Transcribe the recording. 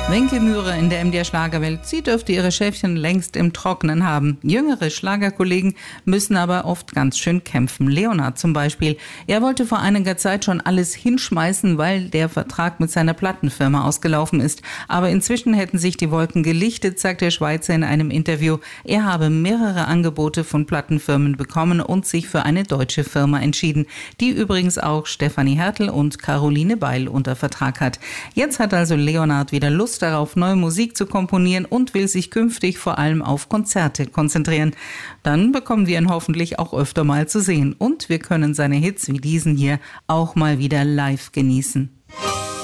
Wenke Mühre in der MDR Schlagerwelt, sie dürfte ihre Schäfchen längst im Trockenen haben. Jüngere Schlagerkollegen müssen aber oft ganz schön kämpfen. Leonhard zum Beispiel. Er wollte vor einiger Zeit schon alles hinschmeißen, weil der Vertrag mit seiner Plattenfirma ausgelaufen ist. Aber inzwischen hätten sich die Wolken gelichtet, sagt der Schweizer in einem Interview. Er habe mehrere Angebote von Plattenfirmen bekommen und sich für eine deutsche Firma entschieden, die übrigens auch Stefanie Hertel und Caroline Beil unter Vertrag hat. Jetzt hat also Leonhard wieder Lust darauf, neue Musik zu komponieren und will sich künftig vor allem auf Konzerte konzentrieren. Dann bekommen wir ihn hoffentlich auch öfter mal zu sehen und wir können seine Hits wie diesen hier auch mal wieder live genießen.